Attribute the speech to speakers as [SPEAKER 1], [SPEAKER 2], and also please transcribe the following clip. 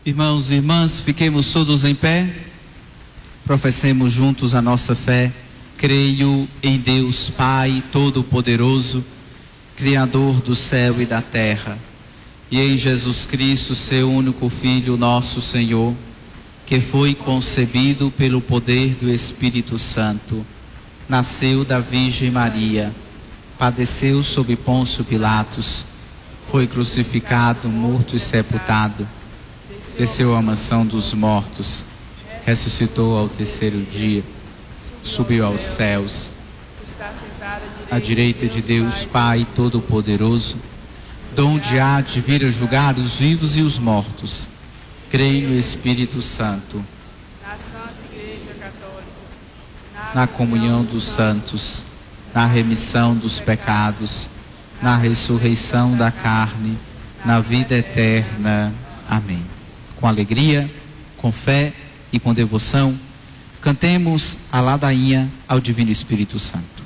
[SPEAKER 1] Irmãos e irmãs, fiquemos todos em pé, professemos juntos a nossa fé. Creio em Deus Pai Todo-Poderoso, Criador do céu e da terra, e em Jesus Cristo, seu único Filho, nosso Senhor, que foi concebido pelo poder do Espírito Santo, nasceu da Virgem Maria, padeceu sob Pôncio Pilatos, foi crucificado, morto e sepultado, desceu à mansão dos mortos, ressuscitou ao terceiro dia, subiu aos céus, à direita de Deus Pai Todo-Poderoso, donde há de vir a julgar os vivos e os mortos. Creio no Espírito Santo,
[SPEAKER 2] na Santa Igreja Católica,
[SPEAKER 1] na comunhão dos santos, na remissão dos pecados, na ressurreição da carne, na vida eterna. Amém. Com alegria, com fé e com devoção, cantemos a ladainha ao Divino Espírito Santo.